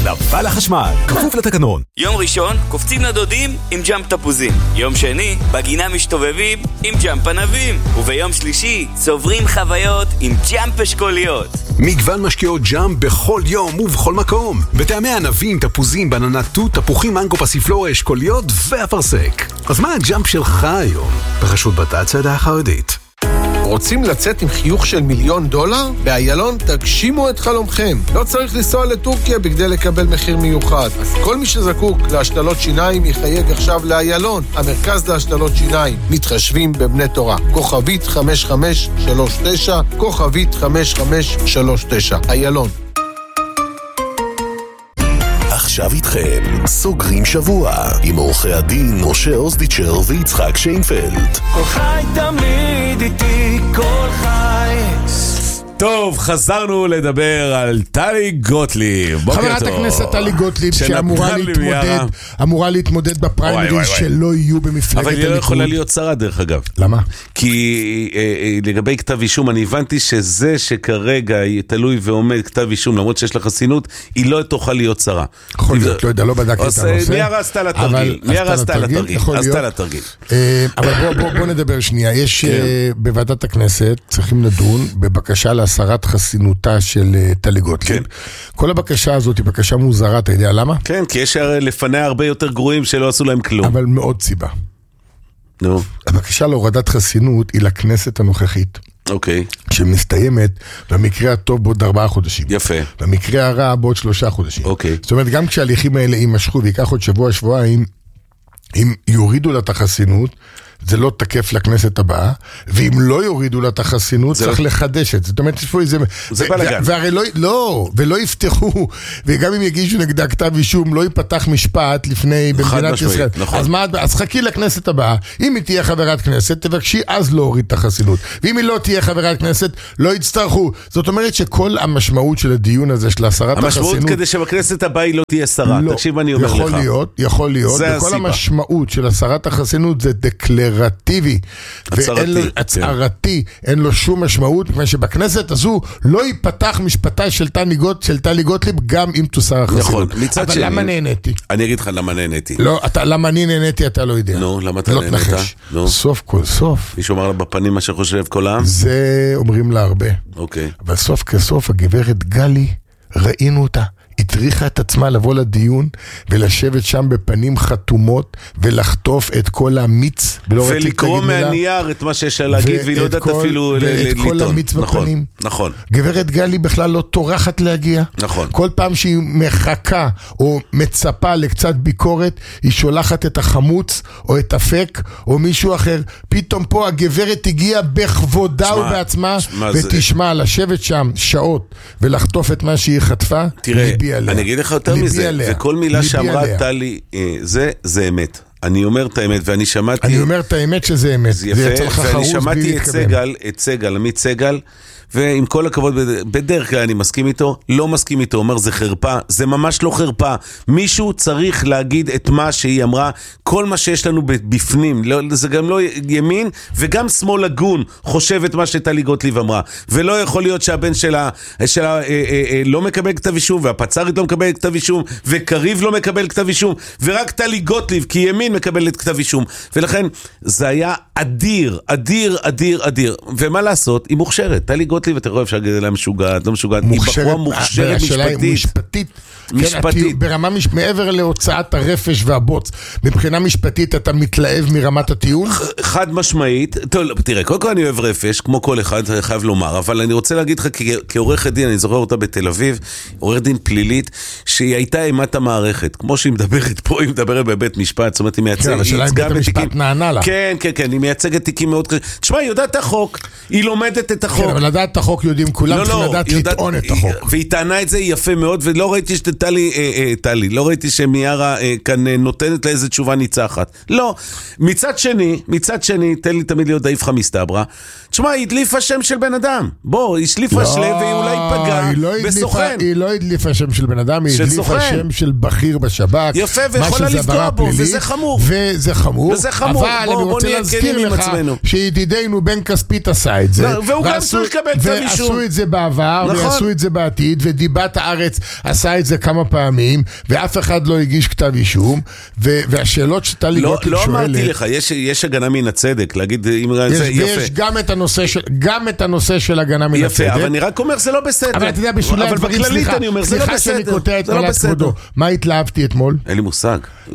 נפל החשמל, כפוף לתקנון. יום ראשון, קופצים לדודים עם ג'אמפ תפוזים. יום שני, בגינה משתובבים עם ג'אמפ ענבים. וביום שלישי, צוברים חוויות עם ג'אמפ אשכוליות. מגוון משקיעות ג'אמפ בכל יום ובכל מקום. בטעמי ענבים, תפוזים, בננה תות, תפוחים, מנגו, פסיפלורה, אשכוליות ואפרסק. אז מה הג'אמפ שלך היום? בחסות בצעדה החרדית. רוצים לצאת עם חיוך של $1,000,000? באיילון תגשימו את חלומכם. לא צריך לנסוע לטורקיה בכדי לקבל מחיר מיוחד. אז כל מי שזקוק להשתלות שיניים יחייג עכשיו לאיילון, המרכז להשתלות שיניים. מתחשבים בבני תורה. כוכבית 5539, כוכבית 5539. איילון. עכשיו איתכם, סוגרים שבוע עם עורכי הדין משה אוסדיצ'ר ויצחק שיינפלד. כל חי תמיד איתי, כל חי. טוב, חזרנו לדבר על טלי גוטליב. חברת הכנסת טלי גוטליב שאמורה להתמודד בפריימריז שלא יהיו במפלגת הליכוד. אבל היא לא יכולה להיות שרה דרך אגב. למה? כי לגבי כתב אישום, אני הבנתי שזה שכרגע היא תלוי ועומד כתב אישום, למרות שיש לה חסינות, היא לא תוכל להיות שרה. יכול להיות, לא יודע, לא בדקתי את הנושא. מי הרסת לתרגיל? מי הרסת לתרגיל? עשתה לתרגיל. אבל בוא נדבר שנייה. יש בוועדת הכנסת, צריכים לדון בבקשה להסרת חסינותה של טלי גוטליב. כל הבקשה הזאת היא בקשה מוזרה, אתה יודע למה? כן, כי יש לפניה הרבה יותר גרועים שלא עשו להם כלום. אבל מאוד סיבה. הבקשה להורדת חסינות היא לכנסת הנוכחית. אוקיי. שמסתיימת במקרה הטוב בעוד 4 חודשים. יפה. במקרה הרע בעוד 3 חודשים. אוקיי. זאת אומרת, גם כשההליכים האלה יימשכו ויקח עוד שבועיים, אם יורידו לה את החסינות, זה לא תקף לכנסת הבאה, ואם לא יורידו לה את החסינות, צריך לחדש את זה. זאת אומרת, זה בלגן. והרי ולא יפתחו, וגם אם יגישו נגדה כתב אישום, לא ייפתח משפט לפני במדינת ישראל. אז חכי לכנסת הבאה, אם היא תהיה חברת כנסת, תבקשי אז להוריד את החסינות. ואם היא לא תהיה חברת כנסת, לא יצטרכו. זאת אומרת שכל המשמעות של הדיון הזה, של הסרת החסינות... המשמעות כדי שבכנסת הבאה היא לא תהיה שרה. תקשיב, אני אומר לך. יכול להיות. וכל המשמעות של הסרת החסינות זה דקלרטיבי, הצהרתי, אין לו שום משמעות, מכיוון שבכנסת הזו לא ייפתח משפטה של טלי גוטליב, גם אם תוסר החסינות. אבל למה נהניתי? אני אגיד לך למה נהניתי. לא, למה אני נהניתי אתה לא יודע. נו, למה אתה נהנית? סוף כל סוף. מישהו אמר לה בפנים מה שחושב כל העם? זה אומרים לה הרבה. אוקיי. אבל סוף כסוף הגברת גלי, ראינו אותה. התריכה את עצמה לבוא לדיון ולשבת שם בפנים חתומות ולחטוף את כל המיץ ולקרוא מהנייר את מה שיש לה להגיד והיא לא יודעת אפילו ואת כל המיץ בפנים. נכון. גברת גלי בכלל לא טורחת להגיע. נכון. כל פעם שהיא מחכה או מצפה לקצת ביקורת, היא שולחת את החמוץ או את אפק או מישהו אחר. פתאום פה הגברת הגיעה בכבודה ובעצמה, ותשמע, לשבת שם שעות ולחטוף את מה שהיא חטפה. תראה, אני אגיד לך יותר מזה, וכל מילה שאמרה טלי, זה אמת. אני אומר את האמת, ואני שמעתי... אני אומר את האמת שזה אמת. זה יפה, ואני שמעתי עמית סגל, ועם כל הכבוד, בדרך כלל אני מסכים איתו, לא מסכים איתו, אומר זה חרפה, זה ממש לא חרפה, מישהו צריך להגיד את מה שהיא אמרה, כל מה שיש לנו בפנים, זה גם לא ימין, וגם שמאל הגון חושב את מה שטלי גוטליב אמרה, ולא יכול להיות שהבן שלה לא מקבל כתב אישום, והפצרית לא מקבל כתב אישום, וקריב לא מקבל כתב אישום, ורק טלי גוטליב, כי ימין מקבלת כתב אישום, ולכן זה היה אדיר, אדיר, אדיר, אדיר, ומה לעשות? היא מוכשרת, טלי גוטליב אתה רואה אפשר להגיד לה משוגעת, לא משוגעת, היא בחורה מוכשרת משפטית. משפטית. ברמה מעבר להוצאת הרפש והבוץ, מבחינה משפטית אתה מתלהב מרמת הטיעון? חד משמעית. תראה, קודם כל אני אוהב רפש, כמו כל אחד, חייב לומר, אבל אני רוצה להגיד לך, כעורכת דין, אני זוכר אותה בתל אביב, עורכת דין פלילית, שהיא הייתה אימת המערכת, כמו שהיא מדברת פה, היא מדברת בבית משפט, זאת אומרת, היא מייצגת, השאלה אם בית המשפט נענה לה. כן, כן, כן, היא מייצגת תיקים מאוד קשים. תשמע, היא יודעת את החוק, היא לומדת את החוק. כן, אבל לדעת את החוק יודעים, כולם צריכים לדעת לטעון את החוק. והיא טענה את זה יפה מאוד, ולא ראיתי טלי, לא ראיתי שמיארה כאן נותנת לה איזו תשובה ניצחת. לא. מצד שני, תן לי תמיד להיות דאיפך מסתברא. תשמע, היא הדליפה שם של בן אדם. בוא, היא שליפה שלב והיא אולי פגעה בסוכן. היא לא הדליפה שם של בן אדם, היא הדליפה שם של בכיר בשב"כ. יפה, ויכולה לפגוע בו, וזה חמור. וזה חמור. אבל אני רוצה להזכיר לך שידידנו בן כספית עשה את זה. והוא גם צריך לקבל כתב אישום. ועשו את זה בעבר, ועשו את זה בעתיד, ודיבת הארץ עשה את זה כמה פעמים, ואף אחד לא הגיש כתב אישום, והשאלות שטלי גוטליב שואלת... לא אמרתי לך, יש הגנה מן הצדק, להגיד, יש גם את הנושא של הגנה מן הצדק. יפה, אבל אני רק אומר, זה לא בסדר. אבל אתה יודע, בשולי הדברים, סליחה שאני קוטע את מלאת כבודו. מה התלהבתי אתמול? אין לי מושג.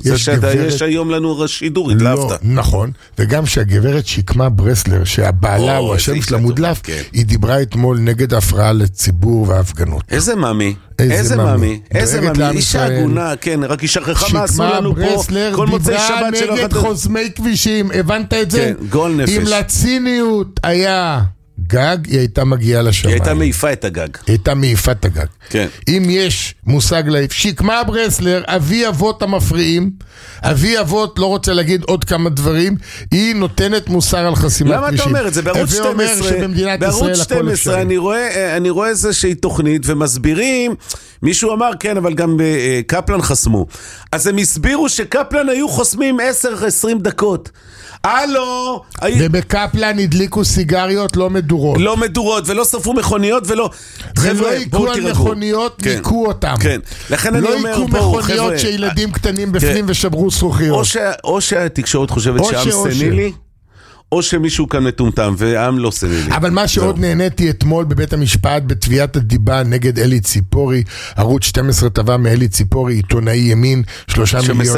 יש היום לנו שידור, התלהבת. נכון, וגם שהגברת שקמה ברסלר, שהבעלה הוא השם שלה מודלף, היא דיברה אתמול נגד הפרעה לציבור וההפגנות. איזה מאמי? איזה מאמי? אישה הגונה, כן, רק היא שכחה מה עשו לנו פה, כל מוצאי שבת שלא... שקמה ברסלר דיברה נגד חוסמי כבישים, הבנת את זה? כן, גול נפש. אם לציניות היה גג, היא הייתה מגיעה לשמיים. היא הייתה מעיפה את הגג. היא הייתה מעיפה את הגג. כן. אם יש מושג להעיף, שקמה ברסלר, אבי אבות המפריעים, אבי אבות, לא רוצה להגיד עוד כמה דברים, היא נותנת מוסר על חסימת כבישים. למה אתה אומר את זה? בערוץ 12, בערוץ 12 אני רואה איזושהי תוכנית ומסבירים, מישהו אמר כן, אבל גם קפלן חסמו. אז הם הסבירו שקפלן היו חוסמים 10-20 דקות. הלו, ובקפלן הדליקו סיגריות לא מדורות. לא מדורות, ולא שרפו מכוניות, ולא... ולא עיקו על מכוניות, ניקו אותם. כן, לכן אני אומר... לא עיקו מכוניות שילדים קטנים בפנים ושברו זכוכיות. או שהתקשורת חושבת שעם סנילי, או שמישהו כאן מטומטם, והעם לא סנילי. אבל מה שעוד נהניתי אתמול בבית המשפט, בתביעת הדיבה נגד אלי ציפורי, ערוץ 12 תבע מאלי ציפורי, עיתונאי ימין, 3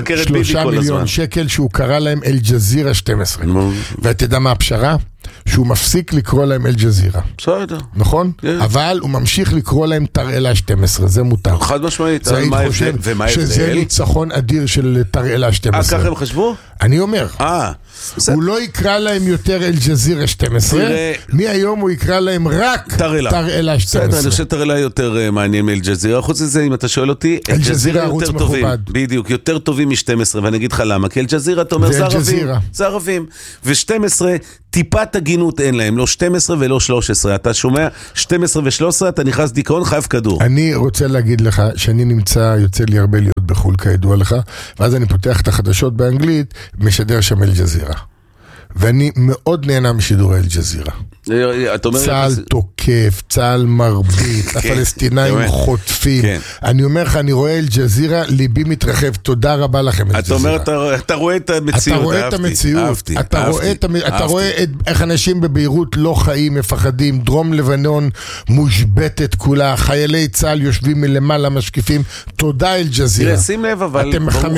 מיליון שקל, שהוא קרא להם אל ג'זירה 12. ואתה יודע מה הפשרה? שהוא מפסיק לקרוא להם אל ג'זירה. בסדר. נכון? אבל הוא ממשיך לקרוא להם תרעלה 12, זה מותר. חד משמעית. זה היית חושב שזה ניצחון אדיר של תרעלה 12. ככה הם חשבו? אני אומר. הוא לא יקרא להם יותר אל ג'זירה 12, מהיום הוא יקרא להם רק תרעלה 12. אני חושב תרעלה יותר מעניין מאל ג'זירה. חוץ מזה, אם אתה שואל אותי, אל ג'זירה יותר טובים. בדיוק, יותר טובים מ-12, ואני אגיד לך למה. כי אל ג'זירה, אתה אומר, זה ערבים. ו-12, טיפת הגינות אין להם, לא 12 ולא 13. אתה שומע 12 ו-13, אתה נכנס דיכאון, חייב כדור. אני רוצה להגיד לך שאני יוצא לי הרבה להיות בחול, כידוע לך, ואז אני פותח את החדשות באנגלית, משדר שם אל ג'זירה. ואני מאוד נהנה משידור אל ג'זירה. צהל תוקף, צהל מרבית, הפלסטינאים חוטפים. אני אומר לך, אני רואה אל ג'זירה, ליבי מתרחב, תודה רבה לכם אל ג'זירה. אתה אומר, אתה רואה את המציאות. אתה רואה את המציאות. אתה רואה איך אנשים בביירות לא חיים, מפחדים, דרום לבנון מושבתת כולה, חיילי צהל יושבים מלמעלה משקיפים, תודה אל ג'זירה. שים לב, אבל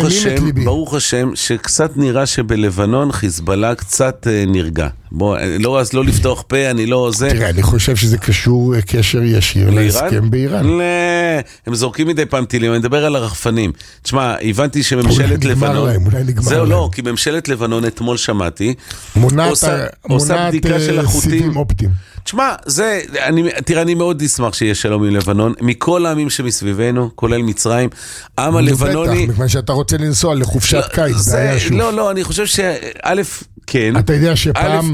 ברוך השם, שקצת נראה שבלבנון חיזבאללה קצת נרגע. בוא, אז לא לפתוח פה, אני לא זה. תראה, אני חושב שזה קשור קשר ישיר להסכם באיראן. לא, הם זורקים מדי פעם טילים, אני מדבר על הרחפנים. תשמע, הבנתי שממשלת לבנון... אולי נגמר זהו, להם. לא, כי ממשלת לבנון אתמול שמעתי, מונעת בדיקה של החוטים. סיבים אופטיים. תשמע, תראה, אני מאוד אשמח שיש שלום עם לבנון, מכל העמים שמסביבנו, כולל מצרים, העם הלבנוני... בטח, מכיוון שאתה רוצה לנסוע לחופשת קיץ, לא, אני חושב שא' כן. אתה יודע שפעם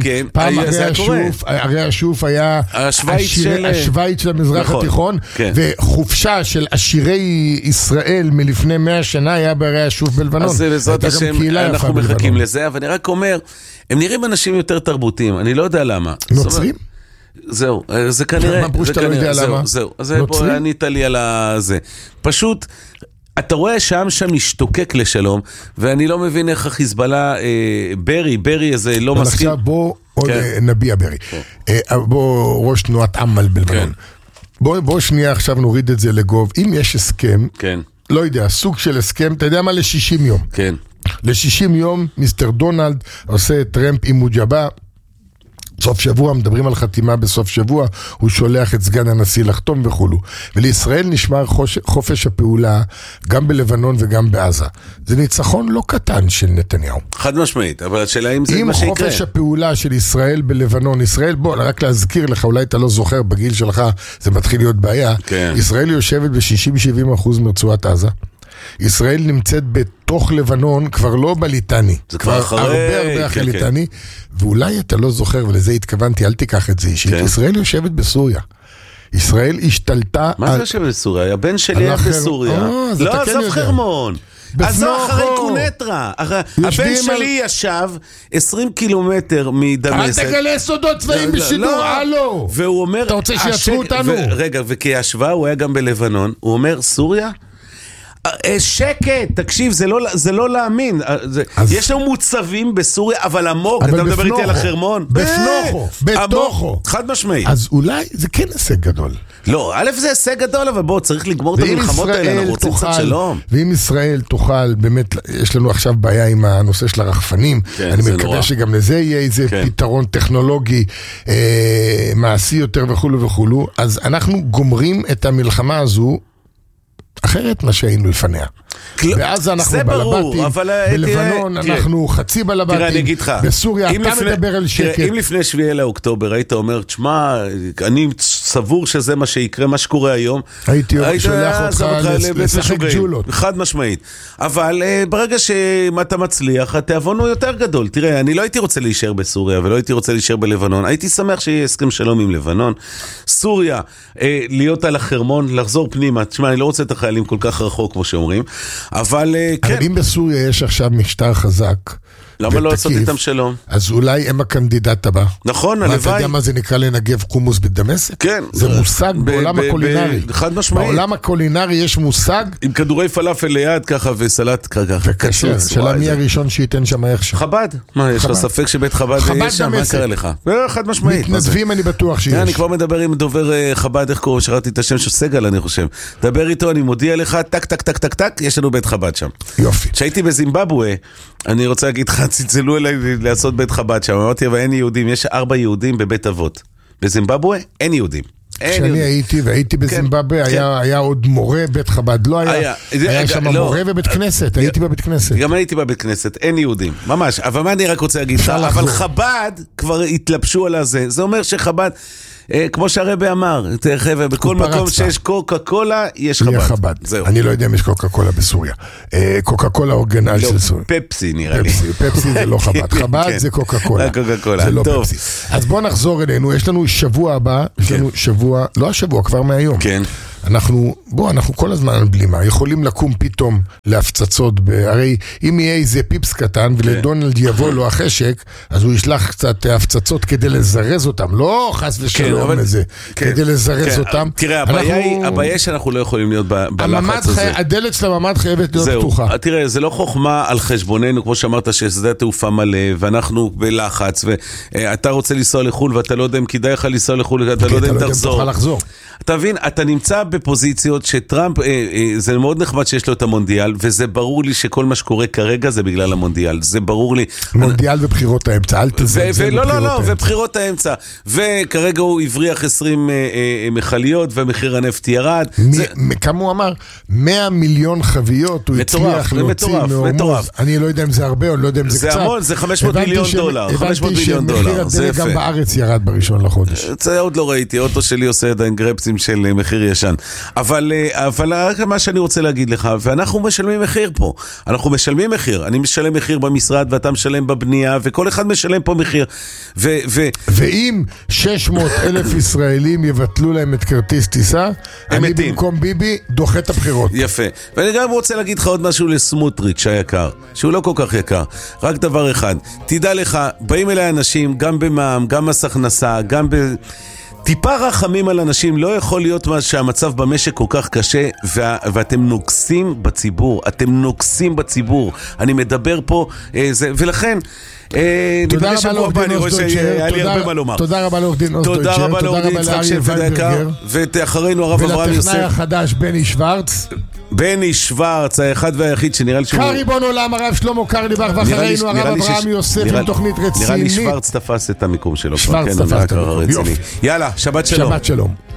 הרי השוף היה השוויץ של המזרח התיכון, וחופשה של עשירי ישראל מלפני 100 שנה היה בהרי השוף בלבנון. אז בעזרת השם, אנחנו מחכים לזה, אבל אני רק אומר, הם נראים אנשים יותר תרבותיים, אני לא יודע למה. נוצרים? זהו, זה כנראה... מה פרוש שאתה לא יודע למה? זהו, אז בוא ענית לי על זה. פשוט... אתה רואה שם משתוקק לשלום, ואני לא מבין איך החיזבאללה, ברי איזה לא מסכים. עכשיו בוא נביע ברי. בוא ראש תנועת עמל בלבנון. בוא שנייה עכשיו נוריד את זה לגוב. אם יש הסכם, לא יודע, סוג של הסכם, אתה יודע מה? ל-60 יום. כן. ל-60 יום, מיסטר דונלד עושה טרמפ עם מוג'בה, סוף שבוע, מדברים על חתימה בסוף שבוע, הוא שולח את סגן הנשיא לחתום וכולו. ולישראל נשמר חופש הפעולה גם בלבנון וגם בעזה. זה ניצחון לא קטן של נתניהו. חד משמעית, אבל השאלה אם זה מה שיקרה. אם חופש הפעולה של ישראל בלבנון, ישראל, בוא, רק להזכיר לך, אולי אתה לא זוכר, בגיל שלך זה מתחיל להיות בעיה. כן. ישראל יושבת ב-60-70% מרצועת עזה. ישראל נמצאת בתוך לבנון, כבר לא בליטני. זה כבר הרבה אחרי ליטני, ואולי אתה לא זוכר, ולזה התכוונתי, אל תיקח את זה אישית. ישראל יושבת בסוריה. ישראל השתלטה... מה זה יושבת בסוריה? הבן שלי היה בסוריה. לא, עזוב חרמון. עזוב אחרי קונטרה. הבן שלי ישב 20 קילומטר מדמשק. אל תגלה סודות צבאיים בשידור, הלו. והוא אומר... אתה רוצה שיעצרו אותנו? רגע, וכהשוואה הוא היה גם בלבנון. הוא אומר, סוריה? שקט, תקשיב, זה לא להאמין. יש לנו מוצבים בסוריה, אבל עמוק, אתה מדבר איתי על החרמון? בתוכו. חד משמעית. אז אולי זה כן הישג גדול. לא, א' זה הישג גדול, אבל בוא, צריך לגמור את המלחמות האלה, אנחנו רוצים קצת שלום. ואם ישראל תוכל, באמת, יש לנו עכשיו בעיה עם הנושא של הרחפנים, אני מקווה שגם לזה יהיה איזה פתרון טכנולוגי, מעשי יותר וכולו וכולו, אז אנחנו גומרים את המלחמה הזו, אחרת מה שהיינו לפניה. ואז אנחנו בלבטים, בלבנון אנחנו חצי בלבטים, בסוריה אתה מדבר על שקט. אם לפני 7 לאוקטובר היית אומר, תשמע, אני סבור שזה מה שיקרה, מה שקורה היום, הייתי שולח אותך לשחק ג'ולות. חד משמעית. אבל ברגע שאתה מצליח, התיאבון הוא יותר גדול. תראה, אני לא הייתי רוצה להישאר בסוריה, ולא הייתי רוצה להישאר בלבנון. הייתי שמח שיהיה הסכם שלום עם לבנון. סוריה, להיות על החרמון, לחזור פנימה. תשמע, אני לא רוצה את החיילים כל כך רחוק, כמו שאומרים. אבל כן. אם בסוריה יש עכשיו משטר חזק, למה לא לעשות איתם שלום? אז אולי הם הקנדידט הבא. נכון, הלוואי. אתה יודע מה זה נקרא לנגב קומוס בדמשק? כן. זה מושג בעולם הקולינרי. חד משמעית. בעולם הקולינרי יש מושג. עם כדורי פלאפל ליד ככה וסלט ככה. וקשר. שאלה מי הראשון שייתן שם איכשהו. חב"ד. מה, יש לך ספק שבית חב"ד יש שם? מה קרה לך? חד משמעית. מתנדבים אני בטוח שיש. אני כבר מדבר עם דובר חב"ד, איך קוראים? שרתי את השם של סגל, אני חושב. דבר איתו, אני מודיע לך, טק, טק, טק, טק, טק, יש לנו בית חב"ד שם. יופי. כשהייתי בזימבבואה, אני רוצה להגיד לך, צלצלו אליי לעשות בית חב"ד שם. אמרתי, אבל אין יהודים, יש 4 יהודים בבית אבות. בזימבבואה אין יהודים. כשאני הייתי בזימבבואה, היה עוד מורה בית חב"ד, לא היה שם מורה ובית כנסת, הייתי בבית כנסת. גם הייתי בבית כנסת, אין יהודים, ממש. אבל מה אני רק רוצה להגיד לך, אבל חב"ד כבר התלבשו על הזה, זה אומר שחב"ד, כמו שהרבי אמר, בכל מקום שיש קוקה קולה, יש חב"ד. אני לא יודע אם יש קוקה קולה בסוריה. קוקה קולה אורגנל של סוריה. פפסי נראה לי. פפסי זה לא חב"ד. חב"ד זה קוקה קולה. זה לא פפסי. אז בואו נחזור אלינו, יש לנו שבוע הבא, יש לנו שבוע, לא השבוע, כבר מהיום. כן. אנחנו כל הזמן על בלימה, יכולים לקום פתאום להפצצות, הרי אם יהיה איזה פיפס קטן ולדונלד יבוא לו החשק, אז הוא ישלח קצת הפצצות כדי לזרז אותם, לא חס ושלום לזה, כדי לזרז אותם. תראה, הבעיה שאנחנו לא יכולים להיות בלחץ הזה. הדלת של הממד חייבת להיות פתוחה. תראה, זה לא חוכמה על חשבוננו, כמו שאמרת ששדה התעופה מלא, ואנחנו בלחץ, ואתה רוצה לנסוע לחול, ואתה לא יודע אם כדאי לך לנסוע לחול, ואתה לא יודע אם תחזור. אתה מבין, אתה נמצא בפוזיציות שטראמפ, זה מאוד נחמד שיש לו את המונדיאל, וזה ברור לי שכל מה שקורה כרגע זה בגלל המונדיאל, זה ברור לי. מונדיאל ובחירות האמצע, אל תזלזל בבחירות האמצע. לא, ובחירות האמצע. וכרגע הוא הבריח 20 מכליות, ומחיר הנפט ירד. כמה הוא אמר? 100 מיליון חביות הוא הצליח להוציא מהורמוז. אני לא יודע אם זה הרבה, או לא יודע אם זה קצת. זה המון, זה 500 מיליון דולר. הבנתי שמחיר הדלק גם בארץ ירד בראשון לחודש. זה עוד לא ראיתי, אוטו שלי עושה עדיין גרפסים של מחיר ישן. אבל מה שאני רוצה להגיד לך, ואנחנו משלמים מחיר פה. אנחנו משלמים מחיר. אני משלם מחיר במשרד, ואתה משלם בבנייה, וכל אחד משלם פה מחיר. ואם 600,000 ישראלים יבטלו להם את כרטיס טיסה, אני במקום ביבי דוחה את הבחירות. יפה. ואני גם רוצה להגיד לך עוד משהו לסמוטריץ' היקר, שהוא לא כל כך יקר. רק דבר אחד. תדע לך, באים אליי אנשים, גם במע"מ, גם מס הכנסה, גם טיפה רחמים על אנשים, לא יכול להיות שהמצב במשק כל כך קשה, ואתם נוקסים בציבור, אני מדבר פה, ולכן, תודה רבה לעורך דין אוסדויצ'ר, תודה רבה לעורך דין אוסדויצ'ר, תודה רבה לעורך דין יצחק שפט היקר, ואחרינו הרב אברהם יוסף, ולטכנאי החדש בני שוורץ, בני שוורץ, האחד והיחיד שנראה לי שהוא... קריבון עולם, הרב שלמה קרליבך, ואחרינו הרב אברהם יוסף עם תוכנית רצינית. נראה לי שוורץ תפס את המיקום שלו. שוורץ תפס את המיקום, יאללה, שבת שלום. שבת שלום.